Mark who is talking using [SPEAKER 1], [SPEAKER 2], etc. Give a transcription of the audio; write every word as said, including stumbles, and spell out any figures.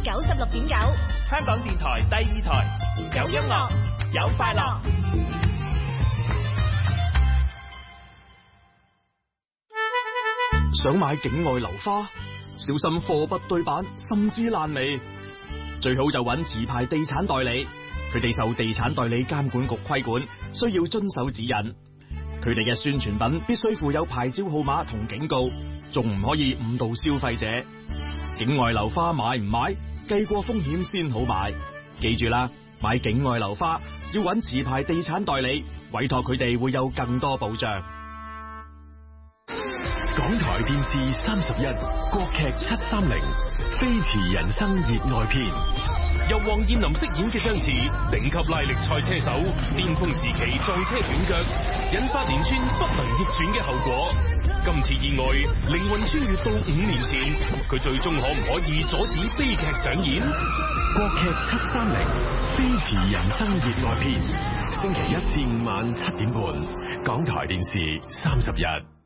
[SPEAKER 1] 九十六點九，
[SPEAKER 2] 香港電台第二台，有音樂，有快樂。
[SPEAKER 3] 想買境外樓花，小心貨不對版，甚至爛尾。最好就揾持牌地產代理，佢哋受地產代理監管局規管，需要遵守指引。佢哋嘅宣傳品必須附有牌照號碼同警告，仲唔可以誤導消費者。境外樓花買唔買，計過風險先好買。記住啦，買境外樓花要揾持牌地產代理，委託佢哋會有更多保障。
[SPEAKER 4] 港台電視三十一，國劇七三零，飛馳人生熱愛篇，
[SPEAKER 5] 由黃燕琳飾演嘅張弛，頂級拉力賽車手，巔峰時期撞車斷腳，引發連串不能逆轉嘅後果。今次意外，靈魂穿越到五年前，佢最終可唔可以阻止悲劇上演？
[SPEAKER 4] 國劇七三零，飛馳人生熱愛篇，星期一至五晚七點半，港台電視三十一。